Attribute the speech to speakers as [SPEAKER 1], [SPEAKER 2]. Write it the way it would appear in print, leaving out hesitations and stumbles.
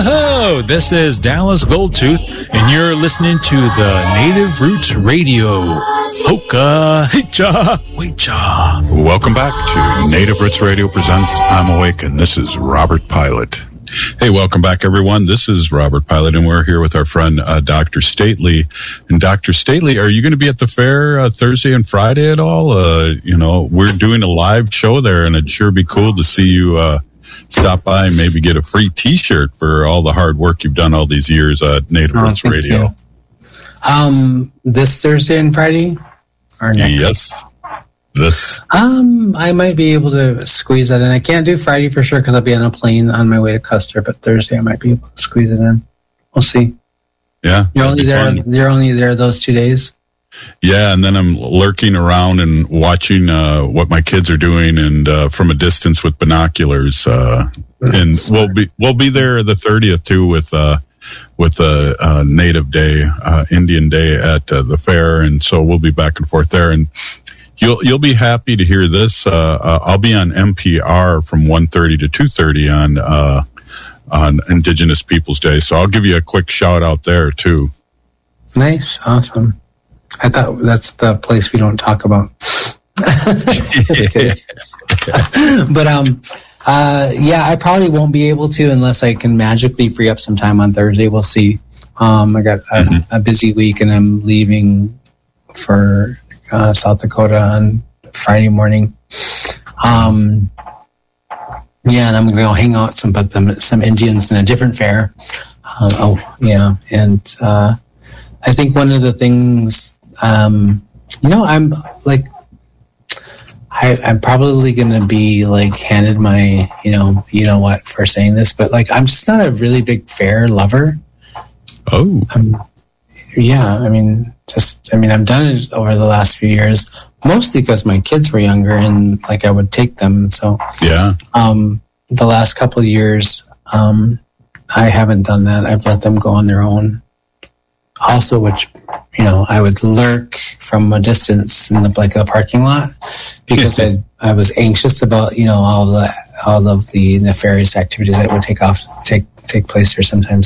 [SPEAKER 1] Hello, this is Dallas Goldtooth, and you're listening to the Native Roots Radio. Hoka, hicha, wecha.
[SPEAKER 2] Welcome back to Native Roots Radio presents I'm Awake, and this is Robert Pilot. Hey, welcome back, everyone. This is Robert Pilot, and we're here with our friend Dr. Stately. And Dr. Stately, are you going to be at the fair Thursday and Friday at all? We're doing a live show there, and it'd sure be cool to see you stop by and maybe get a free T-shirt for all the hard work you've done all these years at Native Roots Radio.
[SPEAKER 3] This Thursday and Friday, or next?
[SPEAKER 2] Yes, this.
[SPEAKER 3] I might be able to squeeze that in. I can't do Friday for sure because I'll be on a plane on my way to Custer. But Thursday, I might be able to squeeze it in. We'll see.
[SPEAKER 2] Yeah,
[SPEAKER 3] you're only there. Fun. You're only there those 2 days.
[SPEAKER 2] Yeah, and then I'm lurking around and watching what my kids are doing, and from a distance with binoculars. And we'll be there the 30th too with Native Day, Indian Day at the fair, and so we'll be back and forth there. And you'll be happy to hear this. I'll be on NPR from 1:30 to 2:30 on Indigenous Peoples Day, so I'll give you a quick shout out there too.
[SPEAKER 3] Nice, awesome. I thought that's the place we don't talk about. But I probably won't be able to unless I can magically free up some time on Thursday. We'll see. I got a busy week, and I'm leaving for South Dakota on Friday morning. And I'm going to go hang out with some Indians in a different fair. And I think one of the things, I'm probably going to be like handed my, what for saying this, but like, I'm just not a really big fair lover.
[SPEAKER 2] Oh,
[SPEAKER 3] I've done it over the last few years, mostly because my kids were younger and like I would take them. So
[SPEAKER 2] yeah,
[SPEAKER 3] the last couple of years, I haven't done that. I've let them go on their own. Also, which, I would lurk from a distance in the parking lot because I was anxious about, all of the nefarious activities that would take place there sometimes.